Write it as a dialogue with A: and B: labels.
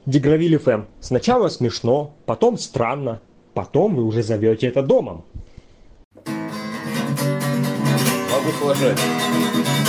A: Дегравиль ФМ. Сначала смешно, потом странно, потом вы уже зовете это домом.
B: Могу сложить.